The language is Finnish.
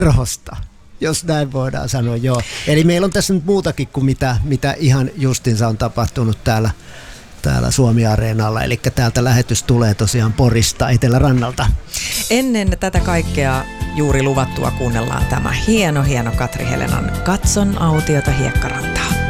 kerhosta, jos näin voidaan sanoa, joo. Eli meillä on tässä nyt muutakin kuin mitä ihan justinsa on tapahtunut täällä Suomi-areenalla. Eli täältä lähetys tulee tosiaan Porista, Etelärannalta. Ennen tätä kaikkea juuri luvattua kuunnellaan tämä hieno Katri Helenan Katson autiota hiekkarantaa.